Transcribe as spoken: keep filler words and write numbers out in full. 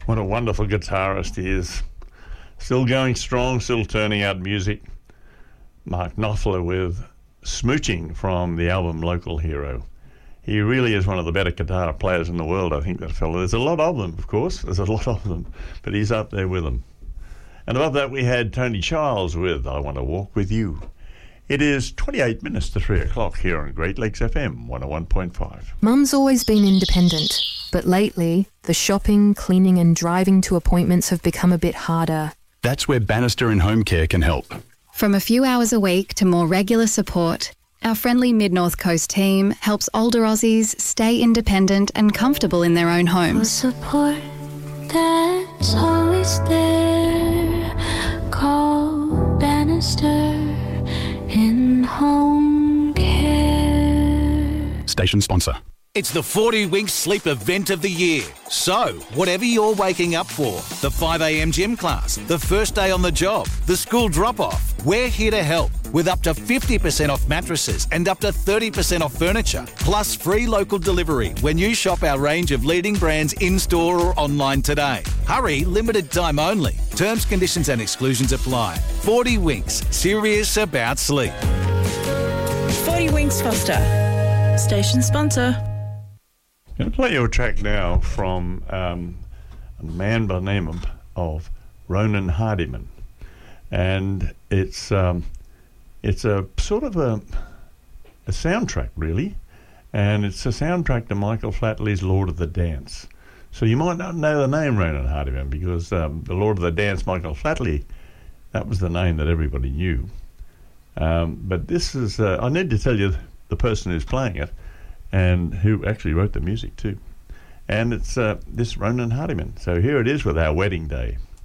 What a wonderful guitarist he is. Still going strong, still turning out music. Mark Knopfler with Smooching from the album Local Hero. He really is one of the better guitar players in the world, I think, that fellow. There's a lot of them, of course. There's a lot of them. But he's up there with them. And above that, we had Tony Childs with I Want to Walk With You. It is twenty-eight minutes to three o'clock here on Great Lakes F M one oh one point five. Mum's always been independent, but lately, the shopping, cleaning and driving to appointments have become a bit harder. That's where Bannister and Home Care can help. From a few hours a week to more regular support, our friendly Mid-North Coast team helps older Aussies stay independent and comfortable in their own homes. Support that's always there. Call Bannister in Home Care. Station sponsor. It's the forty Winks Sleep event of the year. So, whatever you're waking up for, the five a.m. gym class, the first day on the job, the school drop-off, we're here to help with up to fifty percent off mattresses and up to thirty percent off furniture, plus free local delivery when you shop our range of leading brands in-store or online today. Hurry, limited time only. Terms, conditions and exclusions apply. forty Winks, serious about sleep. forty Winks Foster, station sponsor. I'm going to play you a track now from um, a man by the name of, of Ronan Hardiman. And it's um, it's a sort of a, a soundtrack, really. And it's a soundtrack to Michael Flatley's Lord of the Dance. So you might not know the name Ronan Hardiman because um, the Lord of the Dance, Michael Flatley, that was the name that everybody knew. Um, but this is, uh, I need to tell you the person who's playing it, and who actually wrote the music too. And it's uh, this Ronan Hardiman. So here it is with Our Wedding Day.